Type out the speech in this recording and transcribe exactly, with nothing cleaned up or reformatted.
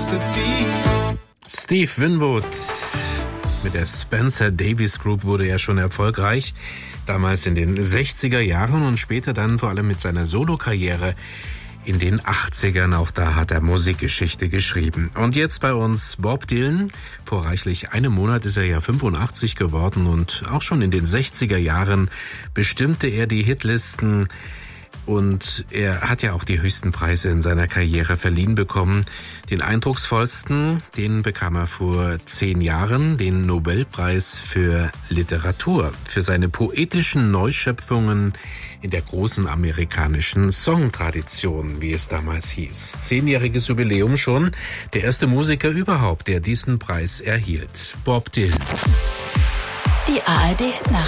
to be. Steve Winwood mit der Spencer Davis Group wurde er schon erfolgreich, damals in den sechziger Jahren und später dann vor allem mit seiner Solokarriere in den achtzigern. Auch da hat er Musikgeschichte geschrieben. Und jetzt bei uns Bob Dylan. Vor reichlich einem Monat ist er ja fünfundachtzig geworden und auch schon in den sechziger Jahren bestimmte er die Hitlisten. Und er hat ja auch die höchsten Preise in seiner Karriere verliehen bekommen. Den eindrucksvollsten, den bekam er vor zehn Jahren, den Nobelpreis für Literatur, für seine poetischen Neuschöpfungen in der großen amerikanischen Songtradition, wie es damals hieß. Zehnjähriges Jubiläum schon, der erste Musiker überhaupt, der diesen Preis erhielt. Bob Dylan. Die A R D Nacht.